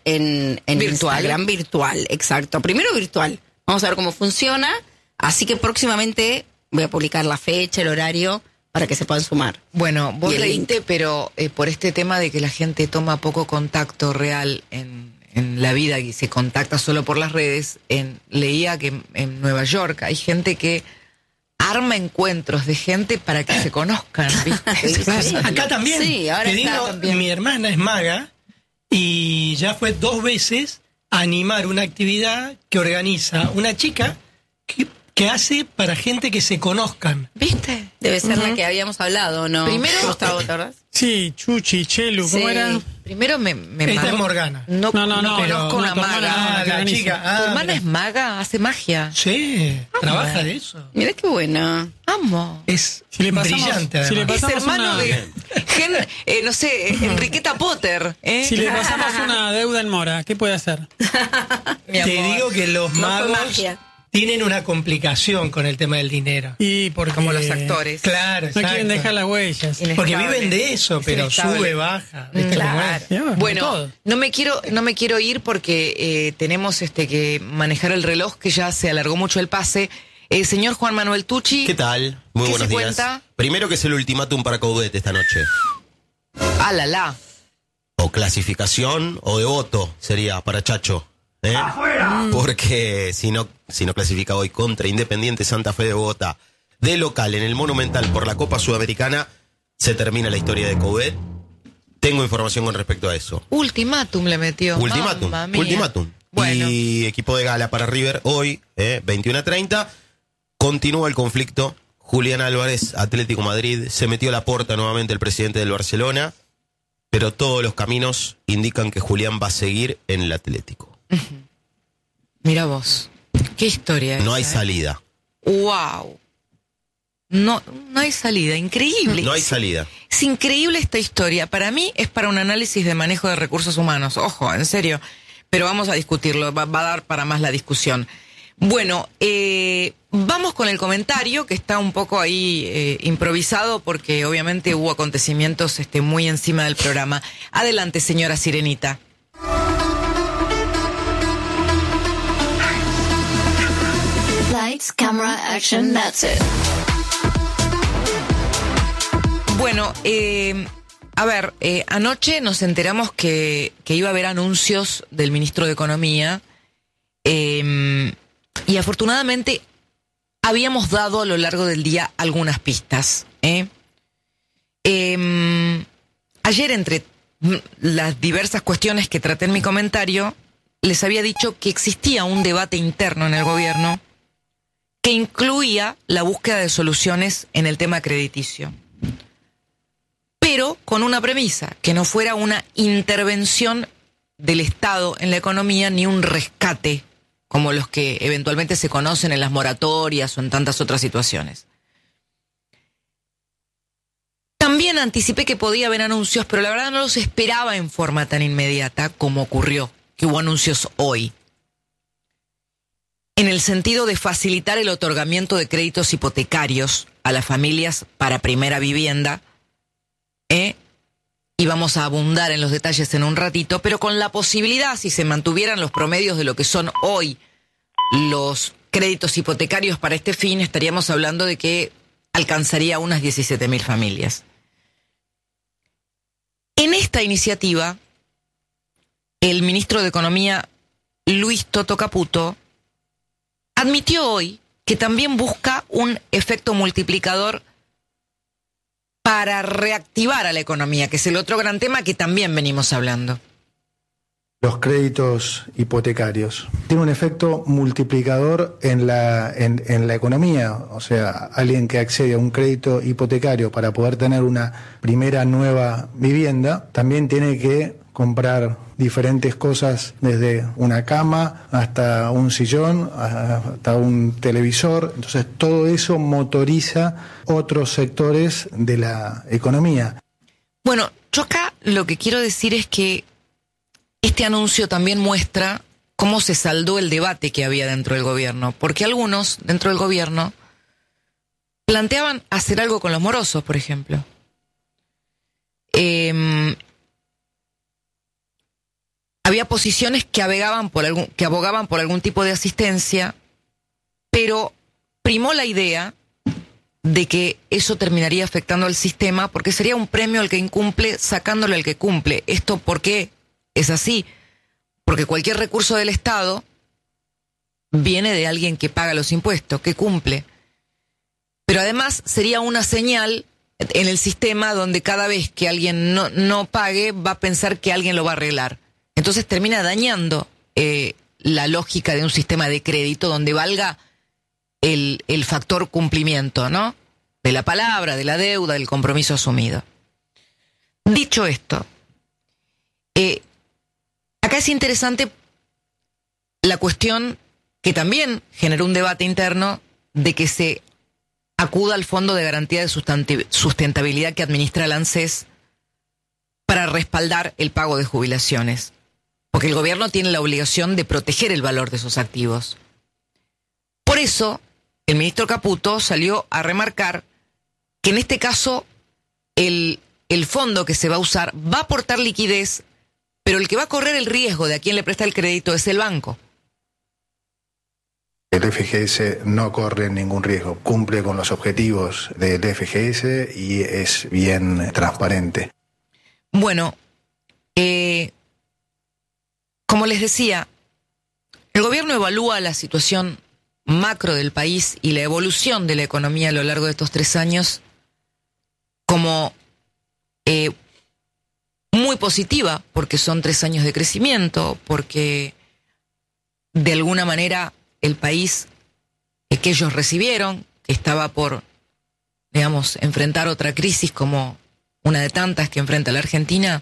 en virtual. Instagram virtual, exacto. Primero virtual. Vamos a ver cómo funciona. Así que próximamente voy a publicar la fecha, el horario, para que se puedan sumar. Bueno, vos Y el leíste, link. pero por este tema de que la gente toma poco contacto real en la vida y se contacta solo por las redes, leía que en Nueva York hay gente que arma encuentros de gente para que se conozcan, ¿viste? Sí. Acá también. Sí, ahora Te está digo, también. mi hermana es maga y ya fue 2 veces a animar una actividad que organiza una chica que hace para gente que se conozcan. ¿Viste? Debe ser la que habíamos hablado, ¿no? Primero- Gustavo, ¿te acordás? Sí, Chuchi, Chelu, ¿cómo Sí. era? Primero me Esta es Morgana. No, No, no pero conozco una tu hermana- maga. Ah, la organiza. chica. ¿Tu Ah, hermana mira. es maga? ¿Hace magia? Sí, trabaja de eso. Mira qué buena. Amo. Es Si le pasamos- brillante, si le además. pas- Es Pasamos hermano una- de no sé, Enriqueta Potter. Si le pasamos una deuda en mora, ¿qué puede hacer? Mi Te amor. digo que los No fue magos magia. tienen una complicación con el tema del dinero. Y porque Como los actores. Claro, no quieren exacto. dejar las huellas. Porque Inestable. viven de eso, pero inestable. sube, baja. ¿Viste cómo Claro. es? Ya, Bueno, todo. no me quiero ir porque tenemos que manejar el reloj, que ya se alargó mucho el pase. Señor Juan Manuel Tucci. ¿Qué tal? Muy ¿Qué buenos se días. cuenta? Primero que es el ultimátum para Coudet esta noche. Ah, la. O clasificación o de voto sería para Chacho. Porque si no clasifica hoy contra Independiente Santa Fe de Bogotá de local en el Monumental por la Copa Sudamericana, se termina la historia de Coudet. Tengo información con respecto a eso. Ultimátum le metió. Ultimátum, Mamma mía. ultimátum. Bueno. Y equipo de gala para River hoy, 21:30. Continúa el conflicto. Julián Álvarez, Atlético Madrid, se metió a la puerta nuevamente el presidente del Barcelona, pero todos los caminos indican que Julián va a seguir en el Atlético. Mira vos. Qué historia. No hay esa, salida. Wow. No hay salida. Increíble. No hay salida. Es increíble esta historia. Para mí es para un análisis de manejo de recursos humanos. Ojo, en serio. Pero vamos a discutirlo. Va a dar para más la discusión. Bueno, vamos con el comentario que está un poco ahí improvisado porque obviamente hubo acontecimientos muy encima del programa. Adelante, señora Sirenita. Lights, camera, action, that's it. Bueno, a ver, anoche nos enteramos que iba a haber anuncios del ministro de Economía y afortunadamente habíamos dado a lo largo del día algunas pistas. Ayer, entre las diversas cuestiones que traté en mi comentario, les había dicho que existía un debate interno en el gobierno que incluía la búsqueda de soluciones en el tema crediticio, pero con una premisa, que no fuera una intervención del Estado en la economía ni un rescate como los que eventualmente se conocen en las moratorias o en tantas otras situaciones. También anticipé que podía haber anuncios, pero la verdad no los esperaba en forma tan inmediata como ocurrió, que hubo anuncios hoy, en el sentido de facilitar el otorgamiento de créditos hipotecarios a las familias para primera vivienda, y vamos a abundar en los detalles en un ratito, pero con la posibilidad, si se mantuvieran los promedios de lo que son hoy los créditos hipotecarios para este fin, estaríamos hablando de que alcanzaría unas 17.000 familias. En esta iniciativa, el ministro de Economía, Luis Toto Caputo, admitió hoy que también busca un efecto multiplicador para reactivar a la economía, que es el otro gran tema que también venimos hablando. Los créditos hipotecarios. Tiene un efecto multiplicador en la economía. O sea, alguien que accede a un crédito hipotecario para poder tener una primera nueva vivienda, también tiene que comprar diferentes cosas, desde una cama hasta un sillón, hasta un televisor. Entonces, todo eso motoriza otros sectores de la economía. Bueno, yo acá lo que quiero decir es que este anuncio también muestra cómo se saldó el debate que había dentro del gobierno, porque algunos dentro del gobierno planteaban hacer algo con los morosos, por ejemplo. había posiciones que abogaban por algún tipo de asistencia, pero primó la idea de que eso terminaría afectando al sistema porque sería un premio al que incumple sacándole al que cumple. ¿Esto por qué es así? Porque cualquier recurso del Estado viene de alguien que paga los impuestos, que cumple. Pero además sería una señal en el sistema donde cada vez que alguien no pague va a pensar que alguien lo va a arreglar. Entonces termina dañando la lógica de un sistema de crédito donde valga el factor cumplimiento, ¿no? De la palabra, de la deuda, del compromiso asumido. Dicho esto, acá es interesante la cuestión que también generó un debate interno de que se acuda al Fondo de Garantía de Sustentabilidad que administra el ANSES para respaldar el pago de jubilaciones. Porque el gobierno tiene la obligación de proteger el valor de esos activos. Por eso, el ministro Caputo salió a remarcar que en este caso el fondo que se va a usar va a aportar liquidez, pero el que va a correr el riesgo de a quien le presta el crédito es el banco. El FGS no corre ningún riesgo, cumple con los objetivos del FGS y es bien transparente. Bueno, como les decía, el gobierno evalúa la situación macro del país y la evolución de la economía a lo largo de estos 3 años como muy positiva, porque son 3 años de crecimiento, porque de alguna manera el país que ellos recibieron, que estaba por, digamos, enfrentar otra crisis como una de tantas que enfrenta la Argentina,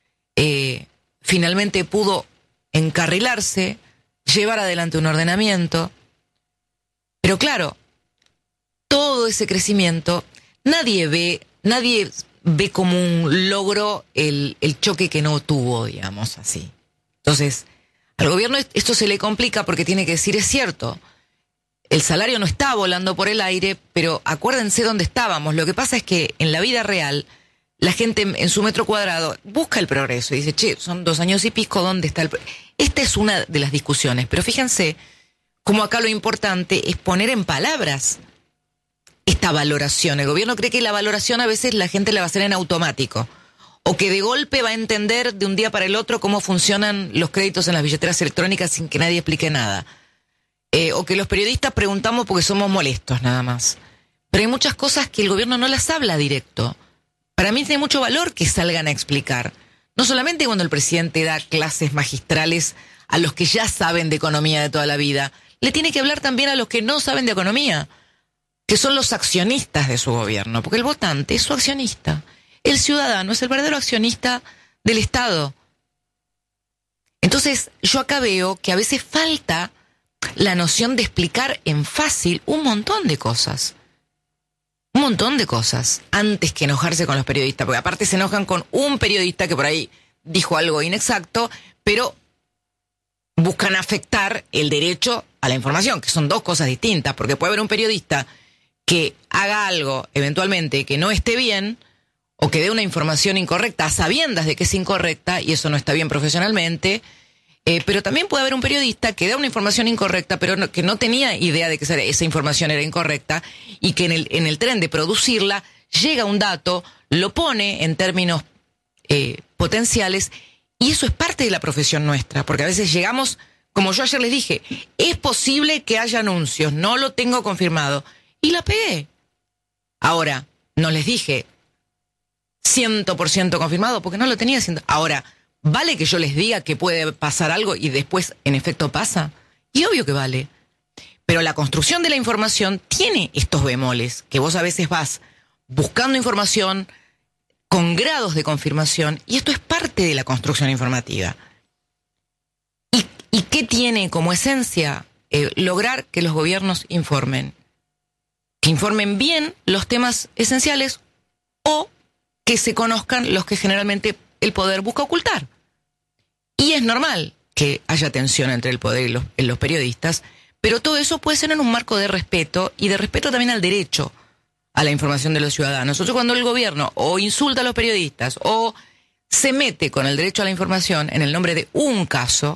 finalmente pudo encarrilarse, llevar adelante un ordenamiento. Pero claro, todo ese crecimiento, nadie ve como un logro el choque que no tuvo, digamos así. Entonces, al gobierno esto se le complica porque tiene que decir, es cierto, el salario no está volando por el aire, pero acuérdense dónde estábamos. Lo que pasa es que en la vida real, la gente en su metro cuadrado busca el progreso y dice, che, son 2 años y pico, ¿dónde está el progreso? Esta es una de las discusiones, pero fíjense cómo acá lo importante es poner en palabras esta valoración. El gobierno cree que la valoración a veces la gente la va a hacer en automático, o que de golpe va a entender de un día para el otro cómo funcionan los créditos en las billeteras electrónicas sin que nadie explique nada. O que los periodistas preguntamos porque somos molestos nada más. Pero hay muchas cosas que el gobierno no las habla directo. Para mí tiene mucho valor que salgan a explicar. No solamente cuando el presidente da clases magistrales a los que ya saben de economía de toda la vida, le tiene que hablar también a los que no saben de economía, que son los accionistas de su gobierno, porque el votante es su accionista. El ciudadano es el verdadero accionista del Estado. Entonces, yo acá veo que a veces falta la noción de explicar en fácil un montón de cosas. Un montón de cosas, antes que enojarse con los periodistas, porque aparte se enojan con un periodista que por ahí dijo algo inexacto, pero buscan afectar el derecho a la información, que son 2 cosas distintas, porque puede haber un periodista que haga algo, eventualmente, que no esté bien, o que dé una información incorrecta a sabiendas de que es incorrecta, y eso no está bien profesionalmente, pero también puede haber un periodista que da una información incorrecta, pero que no tenía idea de que esa información era incorrecta, y que en el tren de producirla llega un dato, lo pone en términos potenciales, y eso es parte de la profesión nuestra, porque a veces llegamos, como yo ayer les dije, es posible que haya anuncios, no lo tengo confirmado, y la pegué. Ahora, no les dije 100% confirmado, porque no lo tenía 100%. Ahora, ¿vale que yo les diga que puede pasar algo y después en efecto pasa? Y obvio que vale. Pero la construcción de la información tiene estos bemoles, que vos a veces vas buscando información con grados de confirmación, y esto es parte de la construcción informativa. ¿Y qué tiene como esencia? Lograr que los gobiernos informen. Que informen bien los temas esenciales, o que se conozcan los que generalmente el poder busca ocultar. Y es normal que haya tensión entre el poder y los periodistas, pero todo eso puede ser en un marco de respeto, y de respeto también al derecho a la información de los ciudadanos. Nosotros, cuando el gobierno o insulta a los periodistas o se mete con el derecho a la información en el nombre de un caso,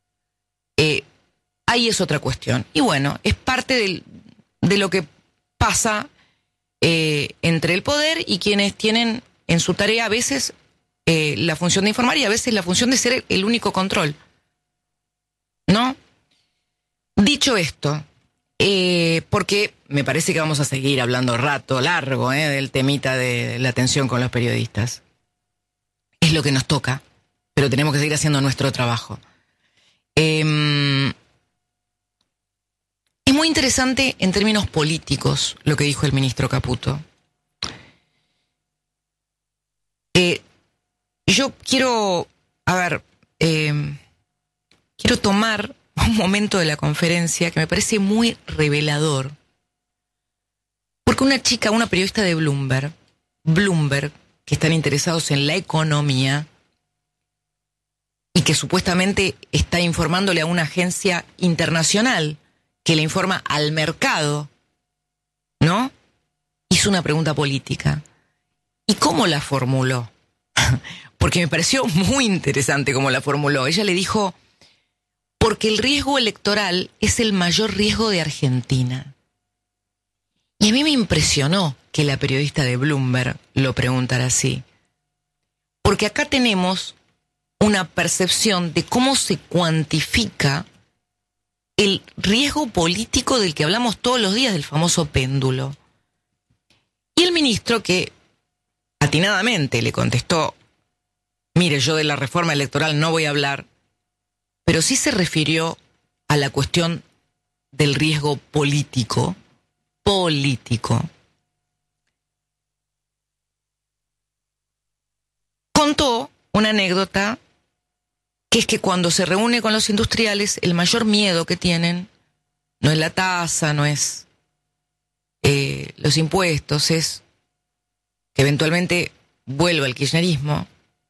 ahí es otra cuestión. Y bueno, es parte de lo que pasa entre el poder y quienes tienen en su tarea a veces la función de informar y a veces la función de ser el único control, ¿no? Dicho esto, porque me parece que vamos a seguir hablando rato largo del temita de la tensión con los periodistas. Es lo que nos toca, pero tenemos que seguir haciendo nuestro trabajo. Es muy interesante en términos políticos lo que dijo el ministro Caputo. Yo quiero tomar un momento de la conferencia que me parece muy revelador. Porque una periodista de Bloomberg, que están interesados en la economía y que supuestamente está informándole a una agencia internacional que le informa al mercado, ¿no? Hizo una pregunta política. ¿Y cómo la formuló? Porque me pareció muy interesante cómo la formuló. Ella le dijo, porque el riesgo electoral es el mayor riesgo de Argentina. Y a mí me impresionó que la periodista de Bloomberg lo preguntara así. Porque acá tenemos una percepción de cómo se cuantifica el riesgo político del que hablamos todos los días, del famoso péndulo. Y el ministro, que atinadamente le contestó, mire, yo de la reforma electoral no voy a hablar, pero sí se refirió a la cuestión del riesgo político. Contó una anécdota que es que cuando se reúne con los industriales, el mayor miedo que tienen no es la tasa, no es los impuestos, es que eventualmente vuelva el kirchnerismo.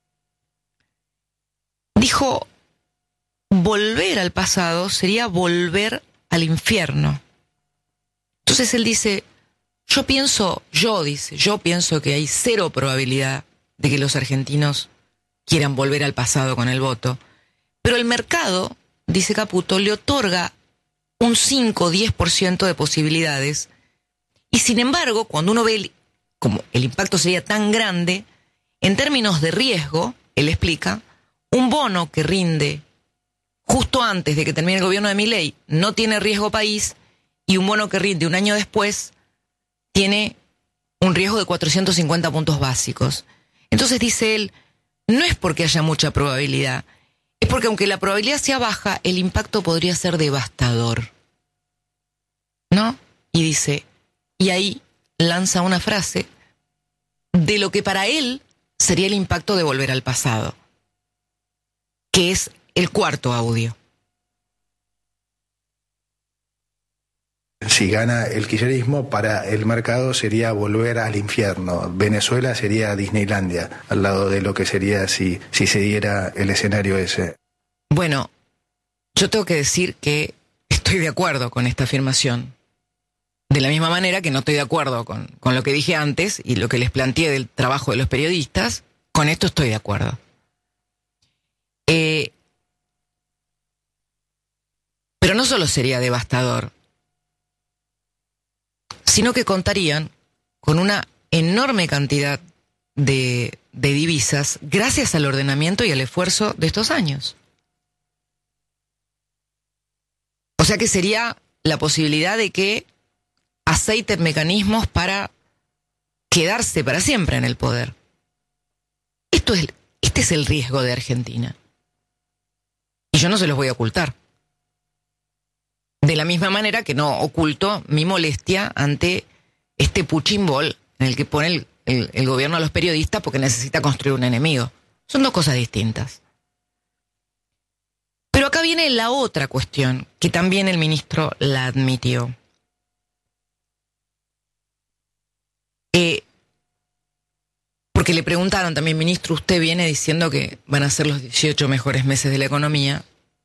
Dijo, volver al pasado sería volver al infierno. Entonces él dice, yo pienso que hay cero probabilidad de que los argentinos quieran volver al pasado con el voto. Pero el mercado, dice Caputo, le otorga un 5-10% de posibilidades. Y sin embargo, cuando uno ve como el impacto sería tan grande, en términos de riesgo, él explica, un bono que rinde justo antes de que termine el gobierno de Milei no tiene riesgo país, y un bono que rinde un año después tiene un riesgo de 450 puntos básicos. Entonces dice él, no es porque haya mucha probabilidad, es porque aunque la probabilidad sea baja, el impacto podría ser devastador, ¿no? Y dice, y ahí lanza una frase de lo que para él sería el impacto de volver al pasado, que es el cuarto audio. Si gana el kirchnerismo, para el mercado sería volver al infierno. Venezuela sería Disneylandia, al lado de lo que sería si se diera el escenario ese. Bueno, yo tengo que decir que estoy de acuerdo con esta afirmación. De la misma manera que no estoy de acuerdo con lo que dije antes y lo que les planteé del trabajo de los periodistas, con esto estoy de acuerdo. Pero no solo sería devastador, sino que contarían con una enorme cantidad de divisas gracias al ordenamiento y al esfuerzo de estos años. O sea que sería la posibilidad de que aceiten mecanismos para quedarse para siempre en el poder. Este es el riesgo de Argentina. Y yo no se los voy a ocultar. De la misma manera que no oculto mi molestia ante este punching ball en el que pone el gobierno a los periodistas porque necesita construir un enemigo. Son dos cosas distintas. Pero acá viene la otra cuestión, que también el ministro la admitió. Porque le preguntaron también, ministro, usted viene diciendo que van a ser los 18 mejores meses de la economía.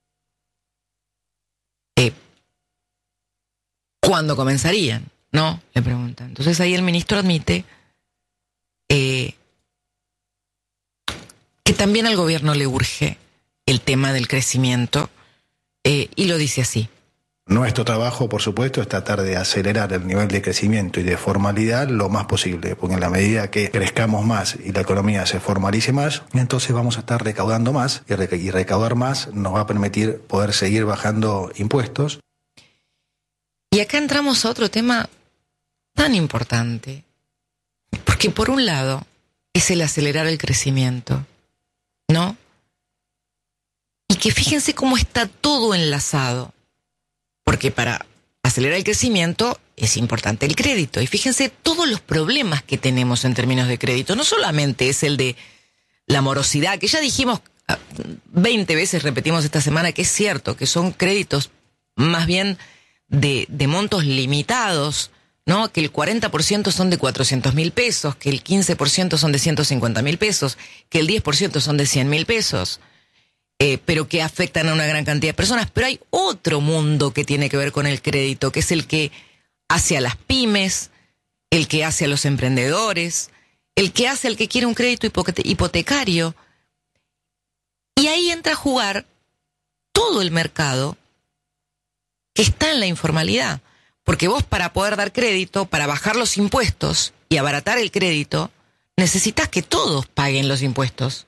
¿Cuándo comenzarían? ¿No? Le preguntan. Entonces ahí el ministro admite que también al gobierno le urge el tema del crecimiento, y lo dice así. Nuestro trabajo, por supuesto, es tratar de acelerar el nivel de crecimiento y de formalidad lo más posible, porque en la medida que crezcamos más y la economía se formalice más, entonces vamos a estar recaudando más, y recaudar más nos va a permitir poder seguir bajando impuestos. Y acá entramos a otro tema tan importante, porque por un lado es el acelerar el crecimiento, ¿no? Y que fíjense cómo está todo enlazado. Porque para acelerar el crecimiento es importante el crédito. Y fíjense todos los problemas que tenemos en términos de crédito. No solamente es el de la morosidad, que ya dijimos 20 veces, repetimos esta semana, que es cierto, que son créditos más bien de montos limitados, ¿no? Que el 40% son de 400.000 pesos, que el 15% son de 150.000 pesos, que el 10% son de 100.000 pesos. Pero que afectan a una gran cantidad de personas. Pero hay otro mundo que tiene que ver con el crédito, que es el que hace a las pymes, el que hace a los emprendedores, el que hace al que quiere un crédito hipotecario. Y ahí entra a jugar todo el mercado que está en la informalidad. Porque vos, para poder dar crédito, para bajar los impuestos y abaratar el crédito, necesitas que todos paguen los impuestos.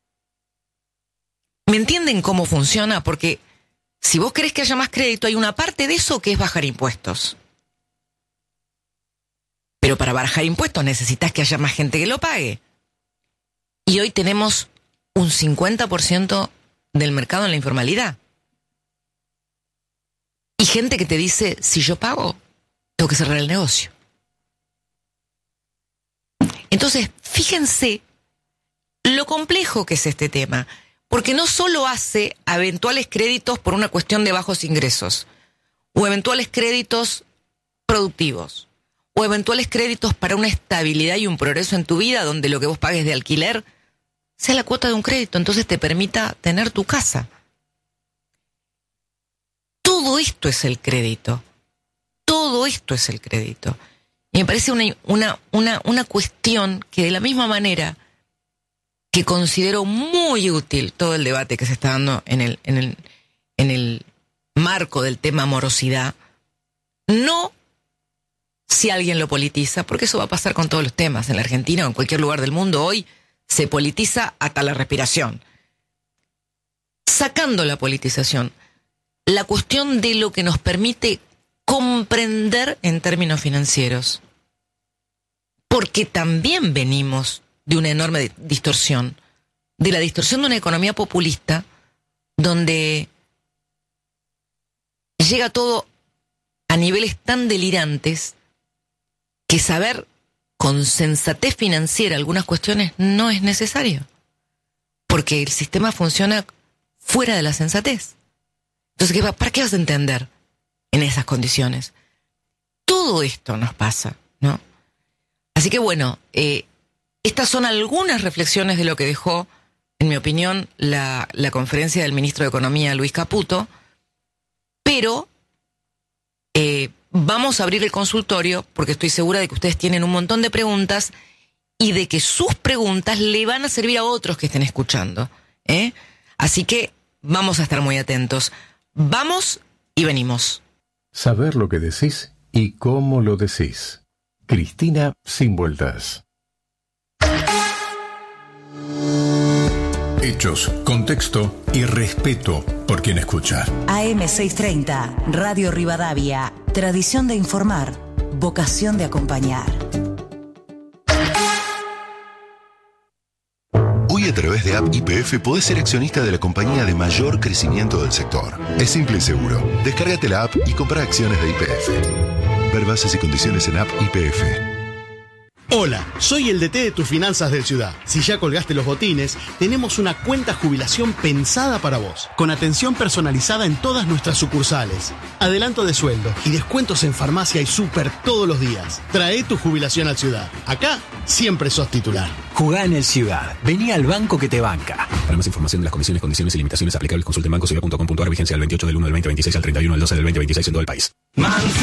¿Me entienden cómo funciona? Porque si vos querés que haya más crédito, hay una parte de eso que es bajar impuestos. Pero para bajar impuestos necesitas que haya más gente que lo pague. Y hoy tenemos un 50% del mercado en la informalidad. Y gente que te dice, si yo pago, tengo que cerrar el negocio. Entonces, fíjense lo complejo que es este tema. Porque no solo hace a eventuales créditos por una cuestión de bajos ingresos, o eventuales créditos productivos, o eventuales créditos para una estabilidad y un progreso en tu vida, donde lo que vos pagues de alquiler sea la cuota de un crédito, entonces te permita tener tu casa. Todo esto es el crédito. Todo esto es el crédito. Y me parece una cuestión que, de la misma manera que considero muy útil todo el debate que se está dando en el marco del tema morosidad, no si alguien lo politiza, porque eso va a pasar con todos los temas. En la Argentina o en cualquier lugar del mundo hoy se politiza hasta la respiración. Sacando la politización, la cuestión de lo que nos permite comprender en términos financieros, porque también venimos de una enorme distorsión, de la distorsión de una economía populista, donde llega todo a niveles tan delirantes que saber con sensatez financiera algunas cuestiones no es necesario, porque el sistema funciona fuera de la sensatez. Entonces, ¿para qué vas a entender en esas condiciones? Todo esto nos pasa, ¿no? Así que bueno, estas son algunas reflexiones de lo que dejó, en mi opinión, la conferencia del ministro de Economía, Luis Caputo, pero vamos a abrir el consultorio porque estoy segura de que ustedes tienen un montón de preguntas y de que sus preguntas le van a servir a otros que estén escuchando, ¿eh? Así que vamos a estar muy atentos. Vamos y venimos. Saber lo que decís y cómo lo decís. Cristina Sin Vueltas. Hechos, contexto y respeto por quien escucha. AM630, Radio Rivadavia. Tradición de informar, vocación de acompañar. Hoy, a través de App YPF, podés ser accionista de la compañía de mayor crecimiento del sector. Es simple y seguro. Descárgate la app y compra acciones de YPF. Ver bases y condiciones en App YPF. Hola, soy el DT de tus finanzas del Ciudad. Si ya colgaste los botines, tenemos una cuenta jubilación pensada para vos, con atención personalizada en todas nuestras sucursales, adelanto de sueldo y descuentos en farmacia y súper todos los días. Trae tu jubilación al Ciudad. Acá siempre sos titular. Jugá en el Ciudad. Vení al banco que te banca. Para más información de las condiciones y limitaciones aplicables, consulte en bancociudad.com.ar. Vigencia del 28 del 1 del 2026 al 31 del 12 del 2026 en todo el país.